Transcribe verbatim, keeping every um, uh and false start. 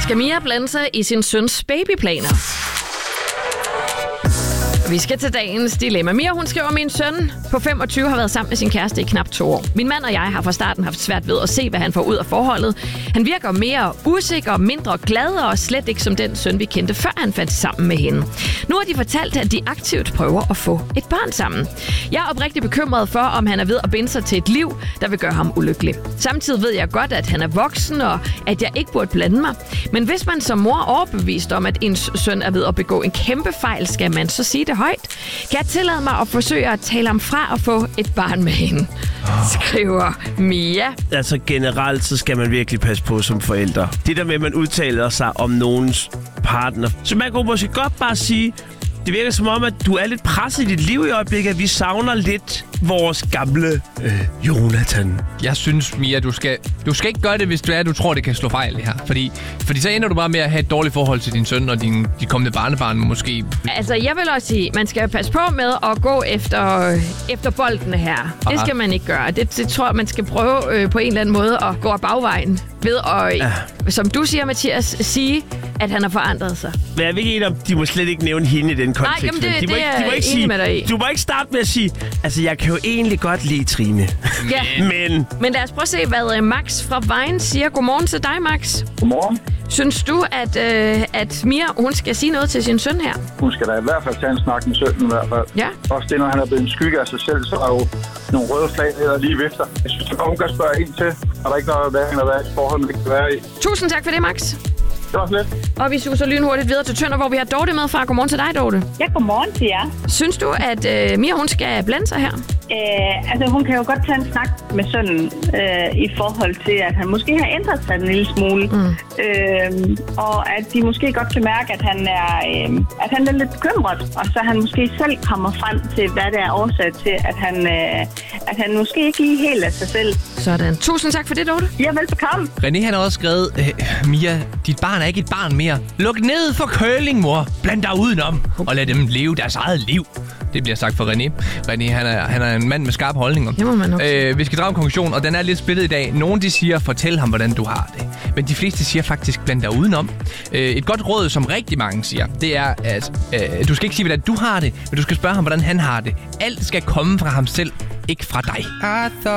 Skal Mia blande sig i sin søns babyplaner? Vi skal til dagens dilemma. Mia, hun skriver, min søn på femogtyve har været sammen med sin kæreste i knap to år. Min mand og jeg har fra starten haft svært ved at se, hvad han får ud af forholdet. Han virker mere usikker, mindre glad og slet ikke som den søn, vi kendte, før han fandt sammen med hende. Nu har de fortalt, at de aktivt prøver at få et barn sammen. Jeg er oprigtigt bekymret for, om han er ved at binde sig til et liv, der vil gøre ham ulykkelig. Samtidig ved jeg godt, at han er voksen, og at jeg ikke burde blande mig. Men hvis man som mor er overbevist om, at ens søn er ved at begå en kæmpe fejl, skal man så sige det højt. Kan jeg tillade mig at forsøge at tale ham fra at få et barn med hende? Skriver Mia. Altså generelt, så skal man virkelig passe på som forældre. Det der med, at man udtaler sig om nogens partner. Så man kunne måske godt bare sige, det virker som om, at du er lidt presset i dit liv i øjeblikket, at vi savner lidt vores gamle øh, Jonathan. Jeg synes, Mia, du skal, du skal ikke gøre det, hvis du er, du tror, det kan slå fejl det her. Fordi, fordi så ender du bare med at have et dårligt forhold til din søn og din, de kommende barnebarn måske. Altså, jeg vil også sige, man skal passe på med at gå efter, efter boldene her. Aha. Det skal man ikke gøre. Det, det tror jeg, man skal prøve øh, på en eller anden måde at gå af bagvejen. Ved at, ja. som du siger, Mathias, sige, at han har forandret sig. Men jeg ved ikke enig om, de må slet ikke nævne hende i den kontekst. Nej, jamen det, de må det ikke, er de må ikke enig sige, med dig i. Du må ikke starte med at sige, altså jeg kan jo egentlig godt lide Trine. Ja. Men... Men lad os prøve at se, hvad Max fra Vejen siger. Godmorgen til dig, Max. Godmorgen. Synes du, at, øh, at Mia, hun skal sige noget til sin søn her? Hun skal da i hvert fald tage en snak med sønnen i hvert fald. Ja. Også det, når han er blevet en skygge af sig selv, så er jo nogle røde flag der lige vifter. Jeg synes, at hun kan spørge ind til, er der ikke noget værre, at være i forhold, man ikke kan være i. Tusind tak for det, Max. Det var slet. Og vi suser lynhurtigt videre til Tønder, hvor vi har Dorte med fra. Godmorgen til dig, Dorte. Ja, godmorgen til jer. Synes du, at øh, Mia, hun skal blande sig her? Øh, altså, hun kan jo godt tage en snak med sønnen øh, i forhold til, at han måske har ændret sig en lille smule. Mm. Øh, og at de måske godt kan mærke, at han er, øh, at han er lidt bekymret. Og så han måske selv kommer frem til, hvad det er årsag til, at han, øh, at han måske ikke lige helt af sig selv. Sådan. Tusind tak for det, Dorte. Ja, velbekomme. René, han har også skrevet, øh, Mia, dit barn er ikke et barn mere. Luk ned for curling, mor. Bland dig udenom, og lad dem leve deres eget liv. Det bliver sagt for René. René, han er, han er en mand med skarpe holdninger. Det må man nok. Øh, vi skal drage en konklusion, og den er lidt splittet i dag. Nogle de siger, fortæl ham, hvordan du har det. Men de fleste siger faktisk, bland dig udenom. Øh, et godt råd, som rigtig mange siger, det er, at øh, du skal ikke sige, hvordan du har det, men du skal spørge ham, hvordan han har det. Alt skal komme fra ham selv, ikke fra dig.